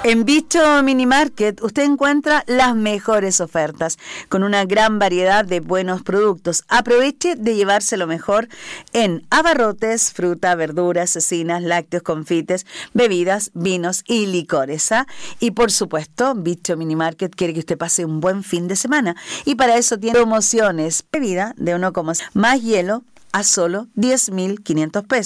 En Bicho Mini Market usted encuentra las mejores ofertas con una gran variedad de buenos productos. Aproveche de llevarse lo mejor en abarrotes, fruta, verduras, cecinas, lácteos, confites, bebidas, vinos y licores. Y por supuesto, Bicho Mini Market quiere que usted pase un buen fin de semana y para eso tiene promociones. Bebida de 1,5 más hielo a solo 10.500 pesos.